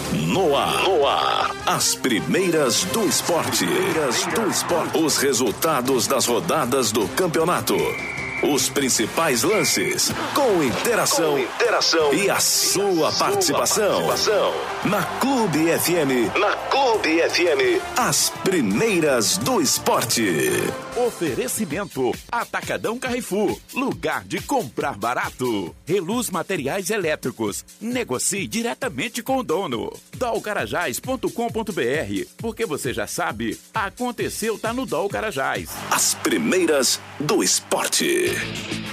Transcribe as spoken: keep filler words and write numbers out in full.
No ar. No ar. As primeiras do esporte. Primeiras do esporte. Os resultados das rodadas do campeonato. Os principais lances, com interação, com interação e a sua, sua participação. participação. Na Clube F M. Na Clube F M. As primeiras do esporte. Oferecimento: Atacadão Carrefour. Lugar de comprar barato. Reluz Materiais Elétricos. Negocie diretamente com o dono. dol carajás ponto com ponto b r. Porque você já sabe, aconteceu tá no Dol Carajás. As primeiras do esporte.